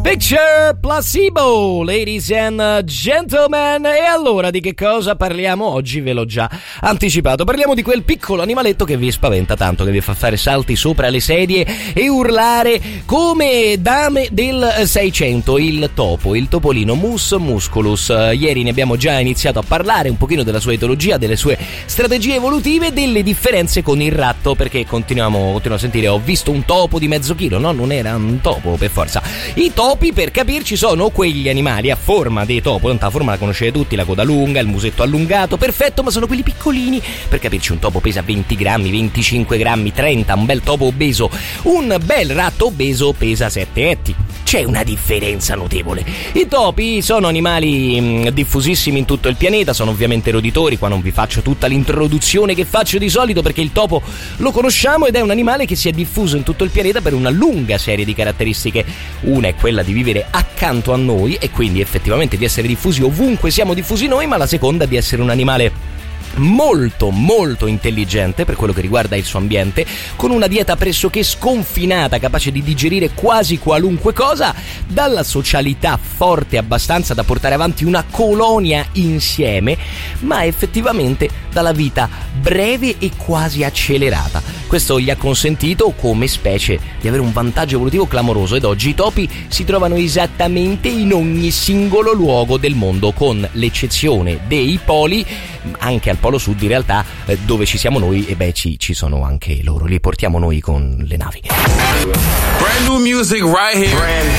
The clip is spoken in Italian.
Picture Placebo, ladies and gentlemen. E allora di che cosa parliamo oggi? Ve l'ho già anticipato. Parliamo di quel piccolo animaletto che vi spaventa tanto, che vi fa fare salti sopra le sedie e urlare come dame del 600, il topo, il topolino Mus musculus. Ieri ne abbiamo già iniziato a parlare un pochino della sua etologia, delle sue strategie evolutive, delle differenze con il ratto, perché continuo a sentire ho visto un topo di mezzo chilo. No, non era un topo per forza. I topi, per capirci, sono quegli animali a forma di topo. Tanta forma la conoscete tutti, la coda lunga, il musetto allungato, perfetto, ma sono quelli piccolini. Per capirci, un topo pesa 20 grammi, 25 grammi, 30, un bel topo obeso. Un bel ratto obeso pesa 7 etti. C'è una differenza notevole. I topi sono animali diffusissimi in tutto il pianeta, sono ovviamente roditori. Qua non vi faccio tutta l'introduzione che faccio di solito, perché il topo lo conosciamo ed è un animale che si è diffuso in tutto il pianeta per una lunga serie di caratteristiche. Una è quella di vivere accanto a noi e quindi effettivamente di essere diffusi ovunque siamo diffusi noi, ma la seconda di essere un animale molto molto intelligente per quello che riguarda il suo ambiente, con una dieta pressoché sconfinata, capace di digerire quasi qualunque cosa, dalla socialità forte abbastanza da portare avanti una colonia insieme, ma effettivamente dalla vita breve e quasi accelerata. Questo gli ha consentito come specie di avere un vantaggio evolutivo clamoroso, ed oggi i topi si trovano esattamente in ogni singolo luogo del mondo, con l'eccezione dei poli. Anche al polo sud in realtà, dove ci siamo noi, e ci sono anche loro, li portiamo noi con le navi. Brand new music right here.